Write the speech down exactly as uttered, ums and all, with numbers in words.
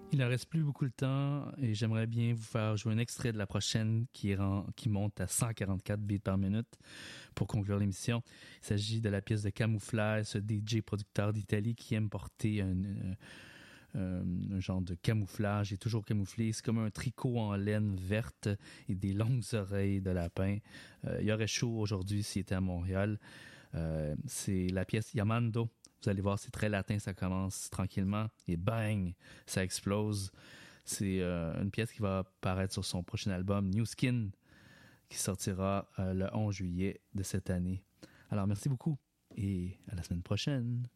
Il ne reste plus beaucoup de temps et j'aimerais bien vous faire jouer un extrait de la prochaine qui, rend, qui monte à cent quarante-quatre beats par minute pour conclure l'émission. Il s'agit de la pièce de Camouflage, ce D J producteur d'Italie qui aime porter un, euh, un genre de camouflage. Il est toujours camouflé. C'est comme un tricot en laine verte et des longues oreilles de lapin. Euh, il y aurait chaud aujourd'hui s'il était à Montréal. Euh, c'est la pièce Yamando. Vous allez voir, c'est très latin, ça commence tranquillement et bang, ça explose. C'est euh, une pièce qui va apparaître sur son prochain album, New Skin, qui sortira euh, le onze juillet de cette année. Alors, merci beaucoup et à la semaine prochaine.